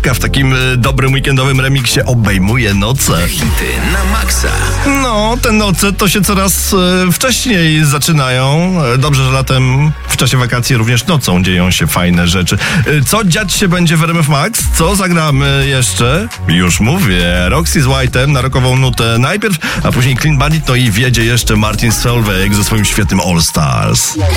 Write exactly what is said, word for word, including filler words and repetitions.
Stawka w takim y, dobrym weekendowym remiksie obejmuje noce. Hity na maksa. No, te noce to się coraz y, wcześniej zaczynają. Y, Dobrze, że latem w czasie wakacji również nocą dzieją się fajne rzeczy. Y, Co dziać się będzie w R M F Max? Co zagramy jeszcze? Już mówię. Roxy z White'em na rockową nutę najpierw, a później Clean Bandit, no i wiedzie jeszcze Martin Solveig ze swoim świetnym All Stars.